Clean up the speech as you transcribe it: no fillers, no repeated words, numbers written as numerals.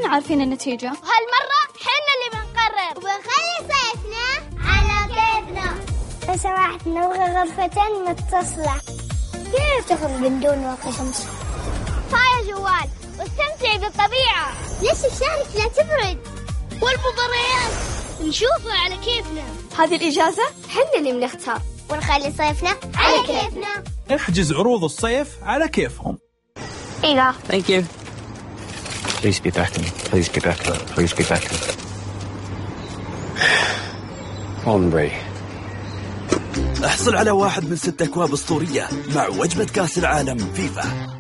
عارفين النتيجة. وهالمرة حنا اللي بنقرر وبنخلي صيفنا على كيفنا. لو سمحت نبغى غرفتين متصلة. كيف تخرج من دون واقي شمس؟ طايا جوال واستمتعي بالطبيعة. ليش الشارع لا تبرد؟ والمباريات نشوفها على كيفنا. هذه الإجازة حنا اللي بنختار ونخلي صيفنا على كيفنا. احجز عروض الصيف على كيفهم. إيوه. Thank you. Please be back to me. Please be back to me. Please be back to me. Hombre. احصل على 1 من 6 أكواب أسطورية مع وجبة كأس العالم فيفا.